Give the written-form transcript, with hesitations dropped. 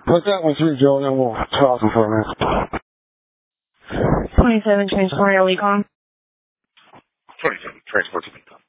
Put that one through, Joe, and then we'll talk for a minute. 27 Transport Econ. 27 Transport Econ.